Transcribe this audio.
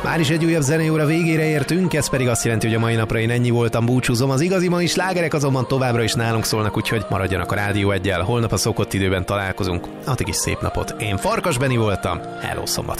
Már is egy újabb zenei óra végére értünk, ez pedig azt jelenti, hogy a mai napra én ennyi voltam, búcsúzom. Az igazi mai slágerek azonban továbbra is nálunk szólnak, úgyhogy maradjanak a Rádió 1-jel. Holnap a szokott időben találkozunk. Addig is szép napot. Én Farkas Beni voltam. Hello, szombat!